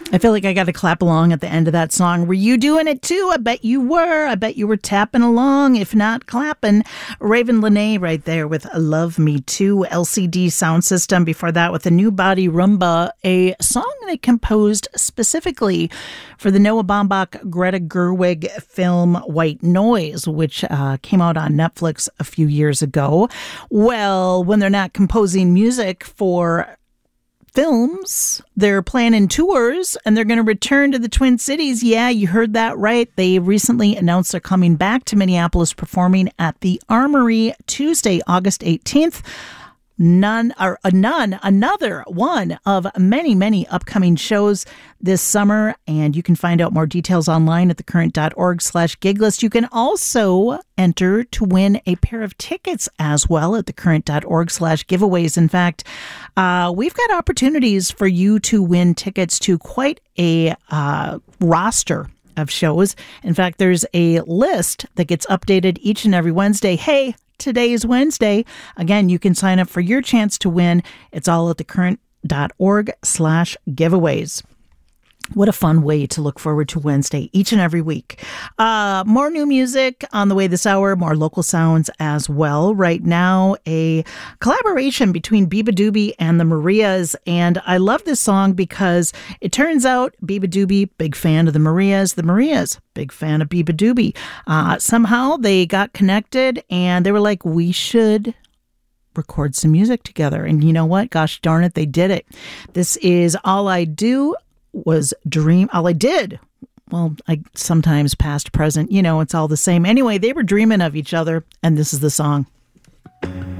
I feel like I got to clap along at the end of that song. Were you doing it too? I bet you were. I bet you were tapping along, if not clapping. Raven Lenae right there with Love Me Too, LCD Sound System. Before that with the New Body Rumba, a song they composed specifically for the Noah Baumbach, Greta Gerwig film White Noise, which came out on Netflix a few years ago. Well, when they're not composing music for films, they're planning tours, and they're going to return to the Twin Cities. Yeah, you heard that right. They recently announced they're coming back to Minneapolis, performing at the Armory Tuesday, August 18th. Another one of many upcoming shows this summer, and you can find out more details online at thecurrent.org/giglist. You can also enter to win a pair of tickets as well at thecurrent.org/giveaways. In fact, we've got opportunities for you to win tickets to quite a roster of shows. In fact, there's a list that gets updated each and every Wednesday. Hey, today is Wednesday. Again, you can sign up for your chance to win. It's all at thecurrent.org/giveaways. What a fun way to look forward to Wednesday each and every week. More new music on the way this hour, more local sounds as well. Right now, a collaboration between Beabadoobee and the Marias. And I love this song because it turns out Beabadoobee, big fan of the Marias, big fan of Beabadoobee. Somehow they got connected and they were like, we should record some music together. And you know what? Gosh darn it, they did it. This is All I Do Was Dream. All I did. Well, I sometimes past, present, it's all the same. Anyway, they were dreaming of each other, and this is the song.